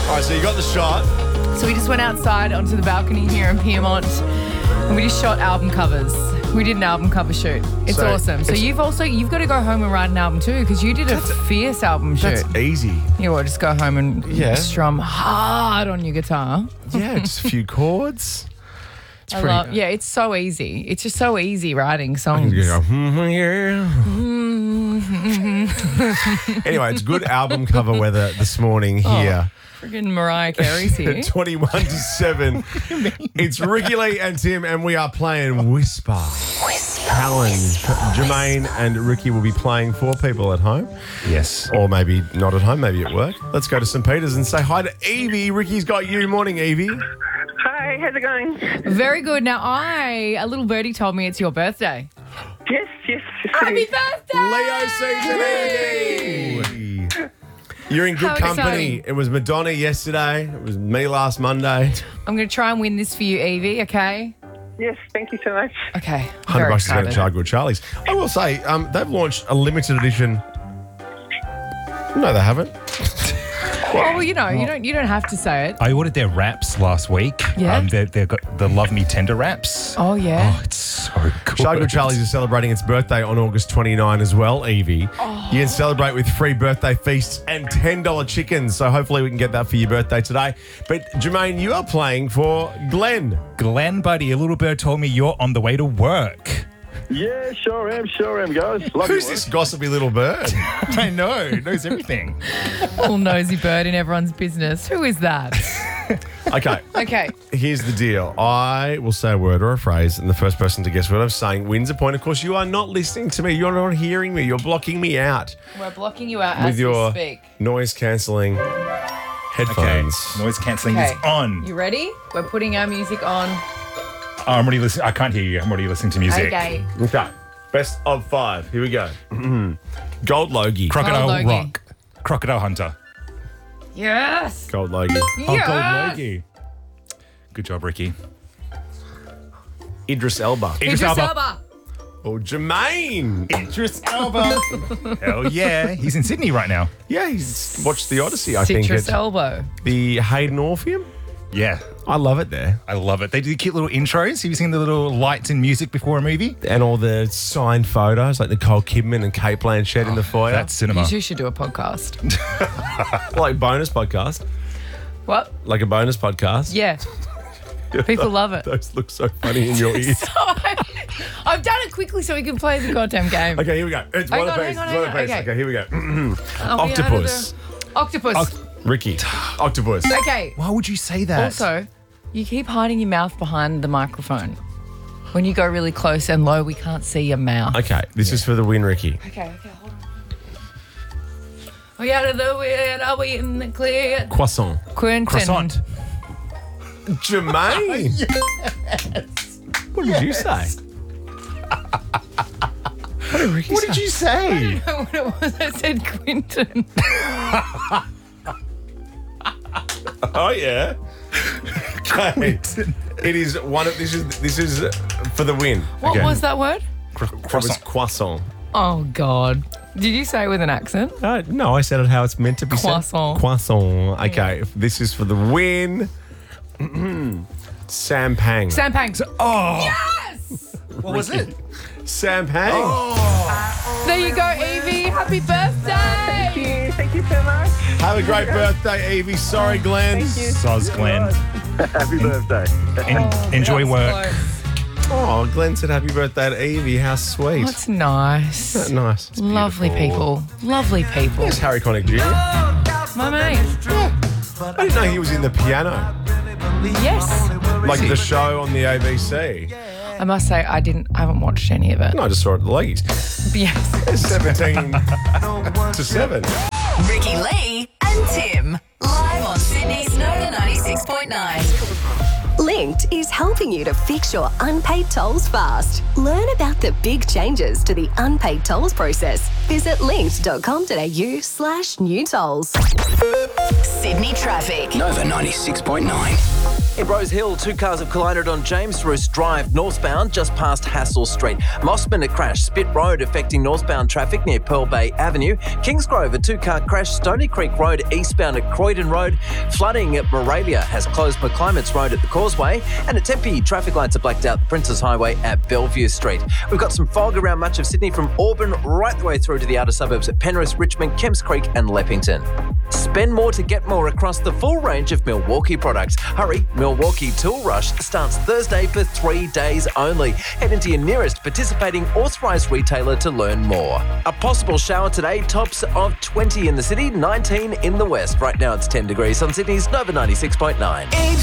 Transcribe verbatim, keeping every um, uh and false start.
All right, so you got the shot. So we just went outside onto the balcony here in Piedmont and we just shot album covers. We did an album cover shoot. It's So awesome. So it's- you've also, you've got to go home and write an album too because you did a fierce album shoot. That's easy. You will just go home and Yeah. strum hard on your guitar. Yeah, just a few chords. It's I pretty. love, yeah, it's so easy. It's just so easy writing songs. You go, "Hmm, yeah." Anyway, it's good album cover weather this morning here. Friggin' Mariah Carey's here. twenty-one to seven. It's Ricky Lee and Tim, and we are playing Whisper. Whisper. Challenge. Jermaine and Ricky will be playing for people at home. Yes. Or maybe not at home, maybe at work. Let's go to Saint Peter's and say hi to Evie. Ricky's got you. Morning, Evie. Hi, how's it going? Very good. Now, I, a little birdie told me it's your birthday. Yes, yes. yes Happy it is. birthday! Leo season, Evie. You're in good How company. exciting. It was Madonna yesterday. It was me last Monday. I'm going to try and win this for you, Evie, okay? Yes, thank you so much. Okay. one hundred Very bucks is going to excited. Childgood Charlie's. I will say, um, they've launched a limited edition. No, they haven't. Oh, well, you know, you don't you don't have to say it. I ordered their wraps last week. Yeah? Um, they, they've got the Love Me Tender wraps. Oh, yeah. Oh, it's so good. Childgood Charlie's is celebrating its birthday on August twenty-ninth as well, Evie. Oh. You can celebrate with free birthday feasts and ten dollars chickens. So hopefully we can get that for your birthday today. But Jermaine, you are playing for Glenn. Glenn, buddy, a little bird told me you're on the way to work. Yeah, sure am, sure am, guys. Love Who's your this work. gossipy little bird? I know, knows everything. Little nosy bird in everyone's business. Who is that? Okay, Okay. here's the deal. I will say a word or a phrase, and the first person to guess what I'm saying wins a point. Of course, you are not listening to me. You're not hearing me. You're blocking me out We're blocking you out as with your we speak. noise cancelling Okay, headphones. noise cancelling Okay. is on. You ready? We're putting our music on. Oh, I'm already listening. I can't hear you. I'm already listening to music. Okay. Okay. Best of five. Here we go. Gold Logie. Crocodile Gold Logie. Rock. Crocodile Hunter. Yes. Gold Logie. Oh, Yes. Gold Logie. Good job, Ricky. Idris Elba. Idris Elba. Oh, Jermaine. Idris Elba. Hell yeah. He's in Sydney right now. Yeah, he's watched the Odyssey, I think. Citrus At elbow. the Hayden Orpheum. Yeah. I love it there. I love it. They do cute little intros. Have you seen the little lights and music before a movie? And all the signed photos, like Nicole Kidman and Kate Blanchett in the foyer. That's cinema. You two should do a podcast. like bonus podcast. What? Like a bonus podcast. Yeah. People love it. Those look so funny in your ears. I've done it quickly so we can play the goddamn game. Okay, here we go. It's Hang one on, apiece. hang on, It's one hang on. apiece. Okay. Okay, here we go. I'll be out of Octopus. the- Octopus. Ricky. Octopus. Okay. Why would you say that? Also, you keep hiding your mouth behind the microphone. When you go really close and low, we can't see your mouth. Okay, this is for the win, Ricky. Okay, okay, hold on. We out of the wind, are we in the clear? Croissant. Quentin. Croissant. Jermaine. What did you say? What did Ricky What say? did you say? I don't know what it was. I said Quentin. Oh yeah. Okay. It is one of this is this is for the win. What Okay. was that word? It was croissant. Oh, God. Did you say it with an accent? Uh, no, I said it how it's meant to be Croissant. said. Croissant. Okay, this is for the win. Sam Pang. Sam Pang. Oh. Yes! What was it? Sam Pang. There you go, Evie. Happy birthday. Thank you, thank you so much. Have a great birthday, Evie. Sorry, Glenn. Thank you. Soz Glenn. Happy birthday. En- enjoy That's work. close. Oh, Glenn said happy birthday to Evie. How sweet. That's nice. Isn't that nice? It's Lovely beautiful. people. Lovely people. It's Harry Connick Junior My mate. I didn't know he was in the piano. Yes. Like the show on the A B C. I must say, I didn't, I haven't watched any of it. No, I just saw it at the Leggies. But yes. seventeen to seven. Ricky Lee and Tim. Live on Sydney's Nova ninety-six point nine. Linked is helping you to fix your unpaid tolls fast. Learn about the big changes to the unpaid tolls process Visit linkt.com.au slash new tolls. Sydney traffic. Nova ninety-six point nine. In Rose Hill, two cars have collided on James Roos Drive northbound just past Hassel Street. Mossman, a crash, Spit Road affecting northbound traffic near Pearl Bay Avenue. Kingsgrove, a two-car crash, Stony Creek Road eastbound at Croydon Road. Flooding at Moralia has closed McClimates Road at the Causeway. And at Tempe, traffic lights are blacked out the Princes Highway at Bellevue Street. We've got some fog around much of Sydney from Auburn right the way through to the outer suburbs at Penrith, Richmond, Kemps Creek and Leppington. Spend more to get more across the full range of Milwaukee products. Hurry, Milwaukee Tool Rush starts Thursday for three days only. Head into your nearest participating authorised retailer to learn more. A possible shower today, tops of twenty in the city, nineteen in the west. Right now it's ten degrees on Sydney's Nova ninety-six point nine.